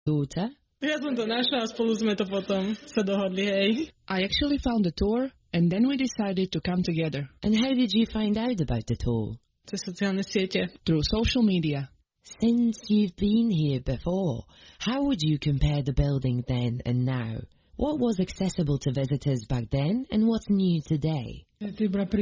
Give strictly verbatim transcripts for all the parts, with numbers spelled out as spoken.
Daughter? Ja som to našla a spolu sme to potom sa dohodli, hej. I actually found the tour and then we decided to come together. And how did you find out about the tour? Cez sociálne siete. Through social media. Since you've been here before, how would you compare the building then and now? What was accessible to visitors back then and what's new today? Back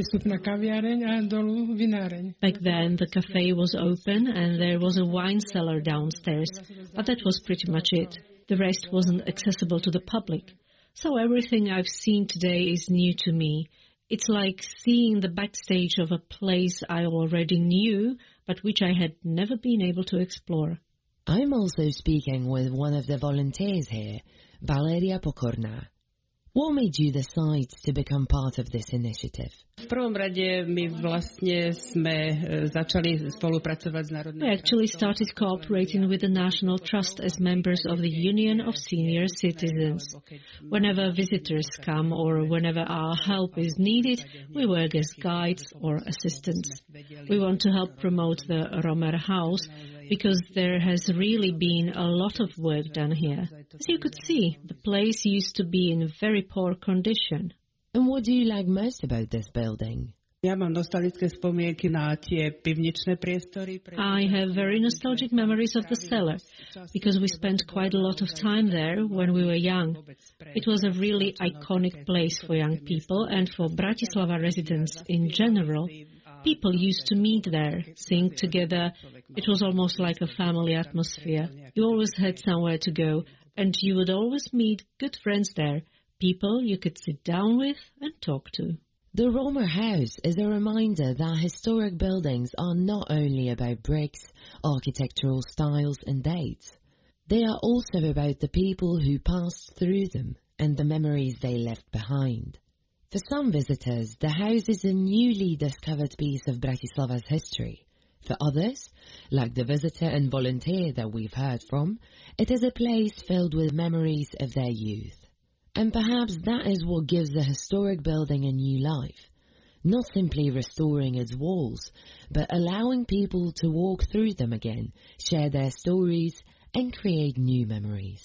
then, the cafe was open and there was a wine cellar downstairs, but that was pretty much it. The rest wasn't accessible to the public. So everything I've seen today is new to me. It's like seeing the backstage of a place I already knew, but which I had never been able to explore. I'm also speaking with one of the volunteers here, Valeria Pokorná. What made you decide to become part of this initiative? V prvom rade my vlastne sme začali spolupracovať s Národným. We actually started cooperating with the National Trust as members of the Union of Senior Citizens. Whenever visitors come or whenever our help is needed, we work as guides or assistants. We want to help promote the Romer House because there has really been a lot of work done here. As you could see, the place used to be in very poor condition. And what do you like most about this building? Ja mám nostalgické spomienky na tie pivničné priestory. I have very nostalgic memories of the cellar, because we spent quite a lot of time there when we were young. It was a really iconic place for young people and for Bratislava residents in general. People used to meet there, sing together. It was almost like a family atmosphere. You always had somewhere to go, and you would always meet good friends there, people you could sit down with and talk to. The Romer House is a reminder that historic buildings are not only about bricks, architectural styles and dates. They are also about the people who passed through them and the memories they left behind. For some visitors, the house is a newly discovered piece of Bratislava's history. For others, like the visitor and volunteer that we've heard from, it is a place filled with memories of their youth. And perhaps that is what gives the historic building a new life. Not simply restoring its walls, but allowing people to walk through them again, share their stories, and create new memories.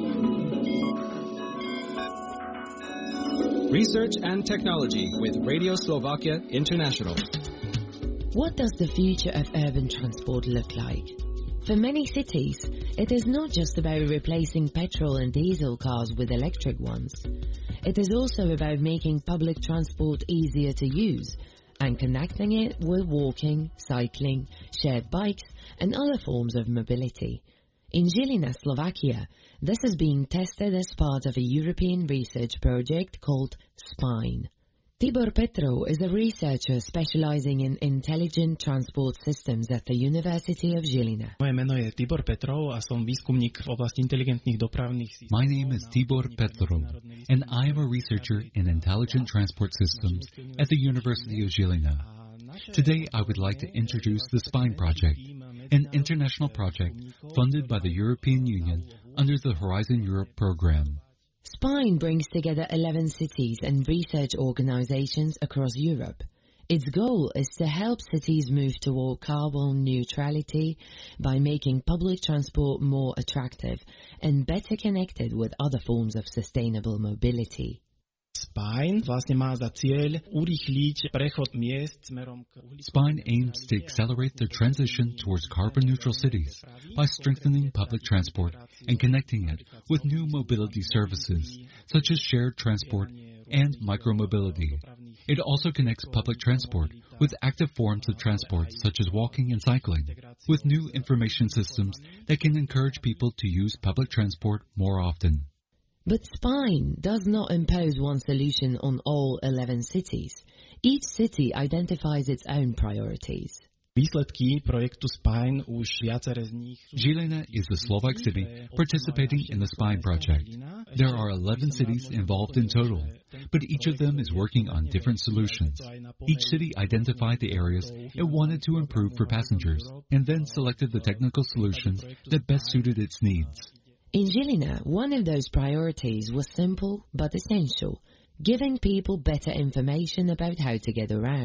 Research and Technology with Radio Slovakia International. What does the future of urban transport look like? For many cities, it is not just about replacing petrol and diesel cars with electric ones. It is also about making public transport easier to use and connecting it with walking, cycling, shared bikes and other forms of mobility. In Žilina, Slovakia, this is being tested as part of a European research project called SPINE. Tibor Petrov is a researcher specializing in intelligent transport systems at the University of Žilina. Moje meno je Tibor Petrov a som výskumník v oblasti inteligentných dopravných systémov. My name is Tibor Petrov, and I am a researcher in intelligent transport systems at the University of Žilina. Today, I would like to introduce the SPINE project, an international project funded by the European Union under the Horizon Europe program. SPINE brings together eleven cities and research organizations across Europe. Its goal is to help cities move toward carbon neutrality by making public transport more attractive and better connected with other forms of sustainable mobility. SPINE vlastne má za cieľ urýchliť prechod miest smerom k SPINE aims to accelerate the transition towards carbon-neutral cities by strengthening public transport and connecting it with new mobility services, such as shared transport and micromobility. It also connects public transport with active forms of transport, such as walking and cycling, with new information systems that can encourage people to use public transport more often. But SPINE does not impose one solution on all eleven cities. Each city identifies its own priorities. Výsledky projektu SPINE už viaceré z nich. Žilina is the Slovak city participating in the SPINE project. There are eleven cities involved in total, but each of them is working on different solutions. Each city identified the areas it wanted to improve for passengers and then selected the technical solutions that best suited its needs. In Žilina, one of those priorities was simple but essential, giving people better information about how to get around.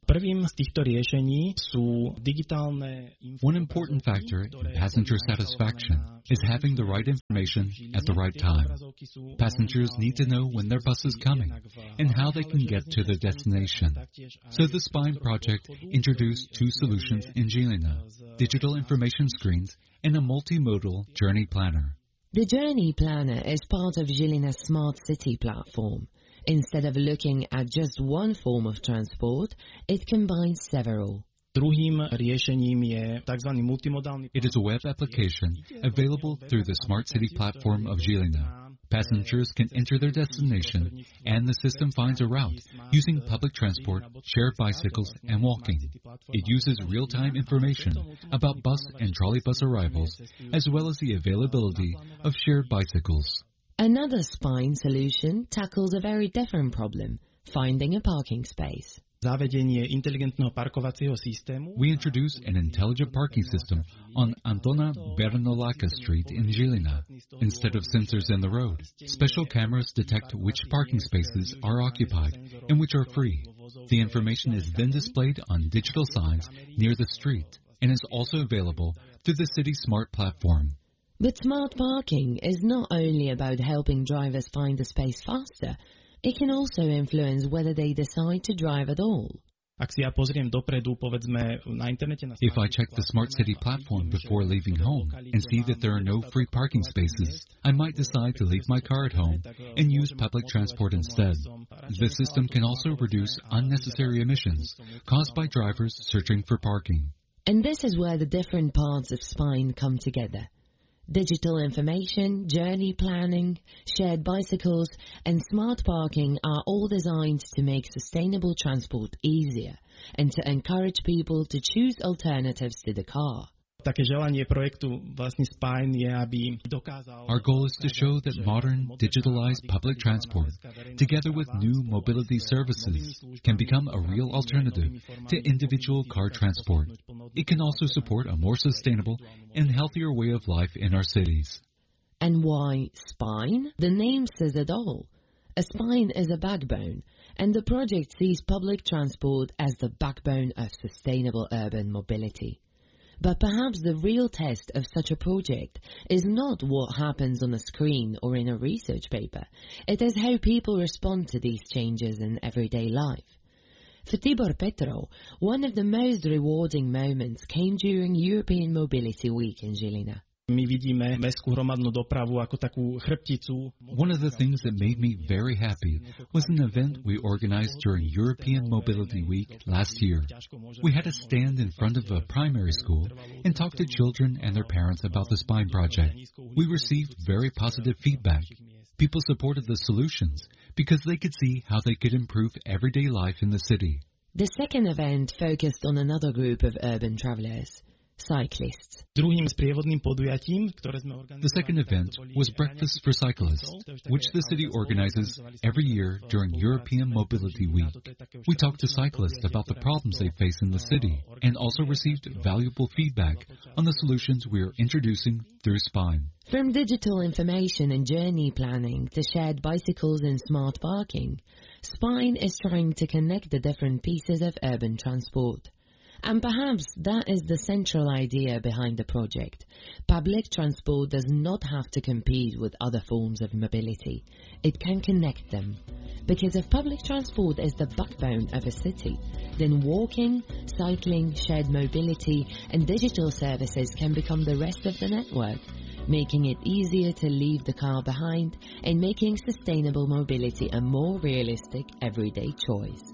Prvým z týchto riešení sú digitálne One important factor in passenger satisfaction is having the right information at the right time. Passengers need to know when their bus is coming and how they can get to their destination. So the SPINE project introduced two solutions in Žilina: digital information screens and a multimodal journey planner. The Journey Planner is part of Žilina's Smart City platform. Instead of looking at just one form of transport, it combines several. Druhým riešením je tzv. multimodálny. It is a web application available through the Smart City platform of Žilina. Passengers can enter their destination, and the system finds a route using public transport, shared bicycles, and walking. It uses real-time information about bus and trolleybus arrivals, as well as the availability of shared bicycles. Another SPINE solution tackles a very different problem, finding a parking space. Zavedenie inteligentného parkovacieho systému. We introduce an intelligent parking system on Antona Bernolaka Street in Žilina. Instead of sensors in the road, special cameras detect which parking spaces are occupied and which are free. The information is then displayed on digital signs near the street and is also available through the City Smart platform. But smart parking is not only about helping drivers find a space faster, it can also influence whether they decide to drive at all. Ak si ja pozriem dopredu, povedzme na internete na If I check the Smart City platform before leaving home and see that there are no free parking spaces, I might decide to leave my car at home and use public transport instead. The system can also reduce unnecessary emissions caused by drivers searching for parking. And this is where the different parts of SPINE come together. Digital information, journey planning, shared bicycles, and smart parking are all designed to make sustainable transport easier and to encourage people to choose alternatives to the car. Také želanie projektu vlastne SPINE je, aby dokázal... Our goal is to show that modern, digitalized public transport, together with new mobility services, can become a real alternative to individual car transport. It can also support a more sustainable and healthier way of life in our cities. And why SPINE? The name says it all. A spine is a backbone, and the project sees public transport as the backbone of sustainable urban mobility. But perhaps the real test of such a project is not what happens on a screen or in a research paper. It is how people respond to these changes in everyday life. For Tibor Petrov, one of the most rewarding moments came during European Mobility Week in Žilina. My vidíme mestskú hromadnú dopravu ako takú chrbticu. One of the things that made me very happy was an event we organized during European Mobility Week last year. We had a stand in front of a primary school and talked to children and their parents about the SPINE project. We received very positive feedback. People supported the solutions because they could see how they could improve everyday life in the city. The second event focused on another group of urban travelers. Cyclists. Druhým sprievodným podujatím, ktoré sme organizovali, The second event was Breakfast for Cyclists, which the city organizes every year during European Mobility Week. We talked to cyclists about the problems they face in the city and also received valuable feedback on the solutions we are introducing through SPINE. From digital information and journey planning to shared bicycles and smart parking, SPINE is trying to connect the different pieces of urban transport. And perhaps that is the central idea behind the project. Public transport does not have to compete with other forms of mobility. It can connect them. Because if public transport is the backbone of a city, then walking, cycling, shared mobility, and digital services can become the rest of the network, making it easier to leave the car behind and making sustainable mobility a more realistic everyday choice.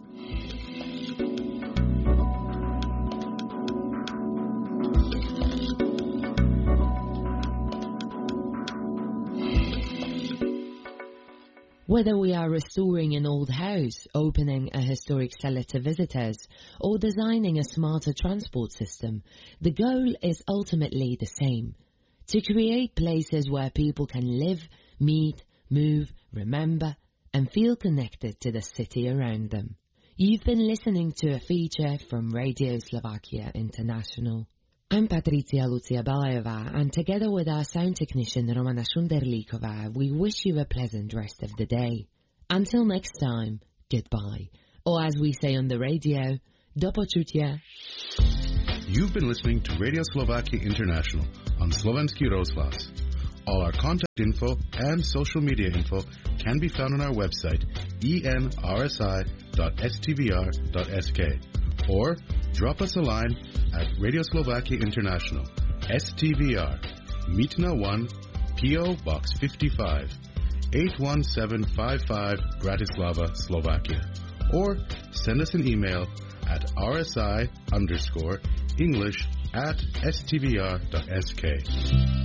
Whether we are restoring an old house, opening a historic cellar to visitors, or designing a smarter transport system, the goal is ultimately the same: to create places where people can live, meet, move, remember, and feel connected to the city around them. You've been listening to a feature from Radio Slovakia International. I'm Patricia Lucia Balajová, and together with our sound technician Romana Šunderlíková, we wish you a pleasant rest of the day. Until next time, goodbye. Or as we say on the radio, Do počutia. You've been listening to Radio Slovakia International on Slovenský rozhlas. All our contact info and social media info can be found on our website e n r s i dot s t v r dot s k or drop us a line at Radio Slovakia International, S T V R, Mítna one, P O Box fifty-five, eight one seven five five, Bratislava, Slovakia. Or send us an email at rsi underscore English at s t v r dot s k.